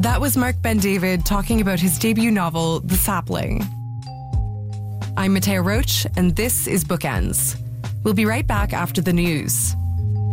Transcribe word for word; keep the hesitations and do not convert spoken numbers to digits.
That was Mark Ben-David talking about his debut novel, The Sapling. I'm Matea Roach, and this is Bookends. We'll be right back after the news.